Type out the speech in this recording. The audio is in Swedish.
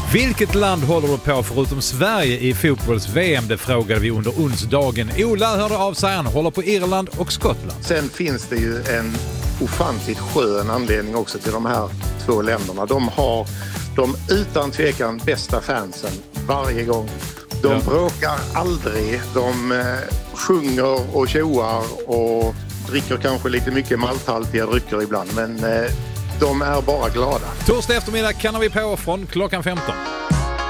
Vilket land håller du på förutom Sverige i fotbolls-VM? Det frågade vi under onsdagen. Ola hörde av sig, han håller på Irland och Skottland. Sen finns det ju en ofantligt skön anledning också till de här två länderna. De har de utan tvekan bästa fansen varje gång. De bråkar aldrig, de sjunger och tjoar och dricker kanske lite mycket malthaltiga drycker ibland, men de är bara glada. Torsdag eftermiddag kan vi på från klockan 15.